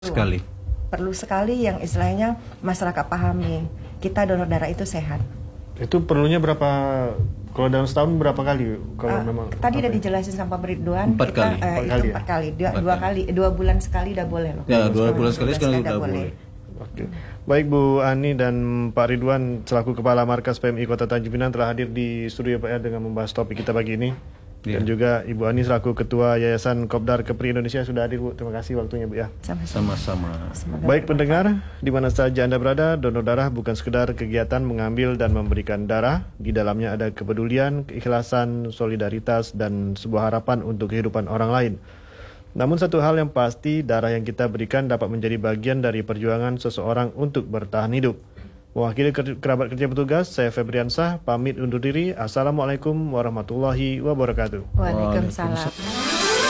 Sekali. Perlu sekali yang istilahnya masyarakat pahami. Kita donor darah itu sehat. Itu perlunya berapa, kalau dalam setahun berapa kali? Kalau memang Tadi udah dijelasin sama Ridwan. 4 kali. Itu 4 kali. Dua kali. 2 bulan sekali udah boleh loh. Ya, 2 bulan sekali udah boleh. Oke. Baik Bu Ani dan Pak Ridwan selaku Kepala Markas PMI Kota Tanjung Pinang telah hadir di studio PR dengan membahas topik kita pagi ini. Dan juga Ibu Ani selaku Ketua Yayasan Kopdar Kepri Indonesia sudah hadir Bu. Terima kasih waktunya Bu ya. Sama-sama. Baik pendengar, di mana saja Anda berada, donor darah bukan sekedar kegiatan mengambil dan memberikan darah. Di dalamnya ada kepedulian, keikhlasan, solidaritas, dan sebuah harapan untuk kehidupan orang lain. Namun satu hal yang pasti, darah yang kita berikan dapat menjadi bagian dari perjuangan seseorang untuk bertahan hidup. Mewakili kerabat kerja petugas, saya Febriansah, pamit undur diri. Assalamualaikum warahmatullahi wabarakatuh. Waalaikumsalam.